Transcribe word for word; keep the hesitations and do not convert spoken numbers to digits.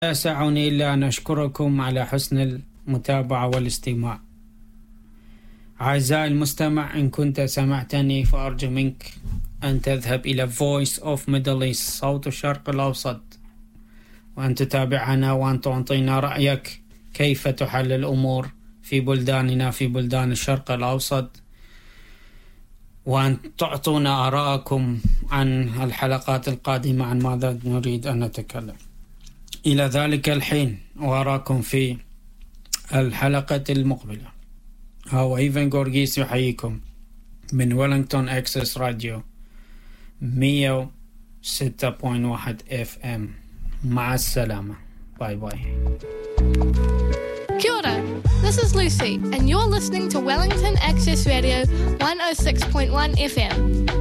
يسعني إلا أن أشكركم على حسن المتابعة والاستماع. أعزائي المستمع، إن كنت سمعتني فأرجو منك أن تذهب إلى Voice of Middle East صوت الشرق الأوسط، وأن تتابعنا وأن تعطينا رأيك كيف تحل الأمور في بلداننا في بلدان الشرق الأوسط، وأن تعطونا آراءكم عن الحلقات القادمة عن ماذا نريد أن نتكلم. إلى ذلك الحين وأراكم في الحلقة المقبلة. هو إيفن غورغيس يحييكم من ويلينغتون أكسس راديو مية وستة فاصلة واحد إف إم. مع السلامة. باي باي. Kia ora, this is Lucy and you're listening to Wellington Access Radio one oh six point one F M.